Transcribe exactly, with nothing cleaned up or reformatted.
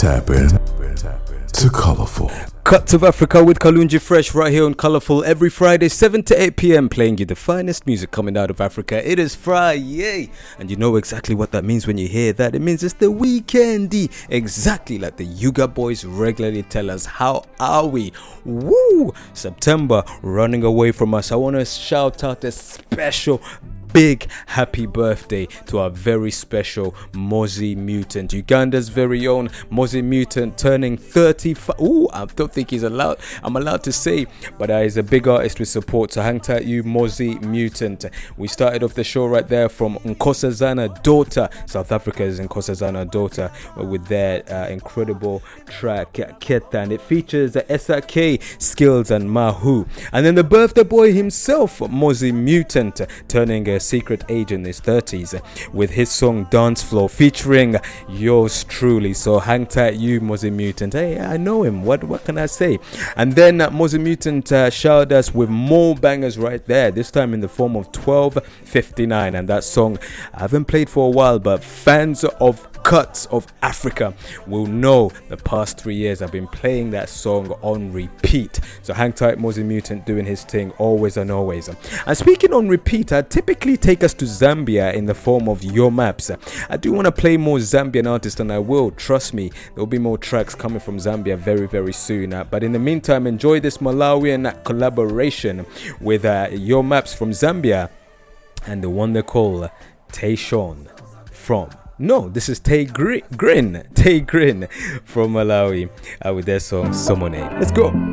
Tap in to Colorful. Cuts of Africa with Kalunji Fresh right here on Colorful every Friday seven to eight p.m. playing you the finest music coming out of Africa. It is Friday and you know exactly what that means when you hear that. It means it's the weekendy, exactly like the Yuga boys regularly tell us. How are we? Woo! September running away from us. I want to shout out a special big happy birthday to our very special Mozzie Mutant, Uganda's very own Mozzie Mutant, turning thirty-five. Ooh, I don't think he's allowed. I'm allowed to say, but uh, he's a big artist with support. So hang tight, you Mozzie Mutant. We started off the show right there from Nkosazana Daughter, South Africa's Nkosazana Daughter, with their uh, incredible track Keta, and it features uh, S R K, Skills, and Mahu. And then the birthday boy himself, Mozzie Mutant, turning a secret age in his thirties with his song Dance Floor featuring yours truly. So hang tight, you Mozzie Mutant. Hey, I know him. What what can I say? And then uh, Mozzie Mutant uh, showered us with more bangers right there, this time in the form of twelve fifty-nine, and that song I haven't played for a while, but fans of Cuts of Africa will know the past three years I've been playing that song on repeat. So hang tight, Mozzie Mutant doing his thing always and always. And speaking on repeat, I typically take us to Zambia in the form of Your Maps. I do want to play more Zambian artists, and I will, trust me, there'll be more tracks coming from Zambia very very soon. Uh, but in the meantime, enjoy this Malawian collaboration with uh, Your Maps from Zambia and the one they call Tayshawn from No, this is Tay Grin, Tay Grin from Malawi uh, with their song Somone. Let's go.